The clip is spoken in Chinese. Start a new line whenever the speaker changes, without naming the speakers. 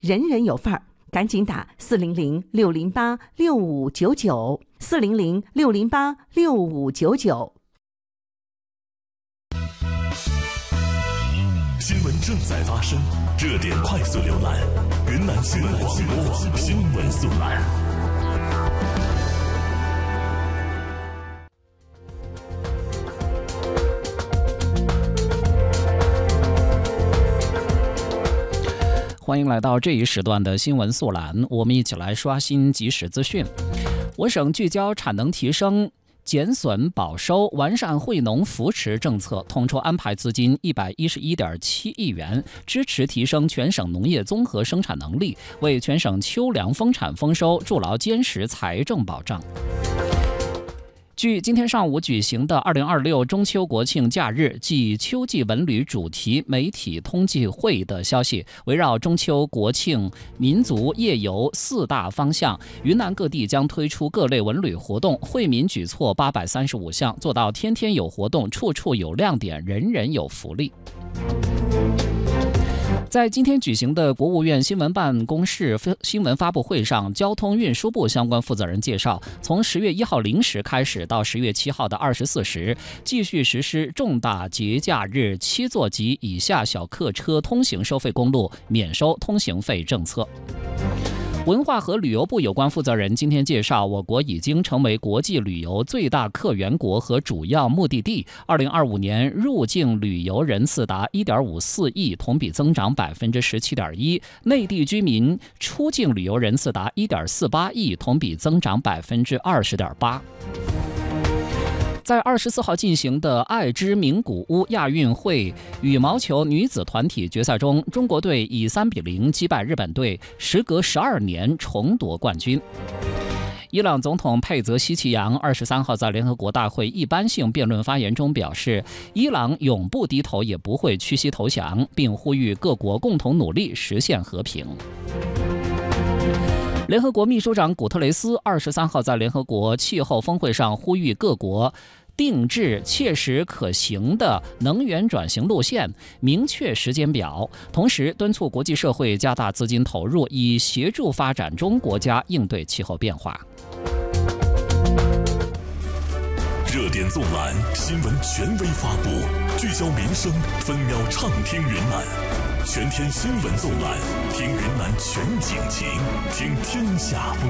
人人有份儿，赶紧打400-608-6599，400-608-6599。
新闻正在发生，热点快速浏览，云南新闻广播新闻速览。
欢迎来到这一时段的新闻速览，我们一起来刷新即时资讯。我省聚焦产能提升、减损保收，完善惠农扶持政策，统筹安排资金111.7亿元，支持提升全省农业综合生产能力，为全省秋粮丰产丰收筑牢坚实财政保障。据今天上午举行的2026中秋国庆假日暨秋季文旅主题媒体通济会的消息，围绕中秋国庆民族夜游4大方向，云南各地将推出各类文旅活动，惠民举措835项，做到天天有活动，处处有亮点，人人有福利。在今天举行的国务院新闻办公室新闻发布会上，交通运输部相关负责人介绍，从10月1号0时开始到10月7号的24时，继续实施重大节假日7座及以下小客车通行收费公路免收通行费政策。文化和旅游部有关负责人今天介绍，我国已经成为国际旅游最大客源国和主要目的地。2025年入境旅游人次达 1.54 亿，同比增长 17.1%； 内地居民出境旅游人次达 1.48 亿，同比增长 20.8%。在24号进行的爱之名古屋亚运会羽毛球女子团体决赛中，中国队以3-0击败日本队，时隔12年重夺冠军。伊朗总统佩泽希奇扬23号在联合国大会一般性辩论发言中表示，伊朗永不低头也不会屈膝投降，并呼吁各国共同努力实现和平。联合国秘书长古特雷斯23号在联合国气候峰会上呼吁各国定制切实可行的能源转型路线，明确时间表，同时敦促国际社会加大资金投入，以协助发展中国家应对气候变化。
热点纵览，新闻权威发布，聚焦民生，分秒畅听云南。全天新闻纵览，听云南全景情，听天下风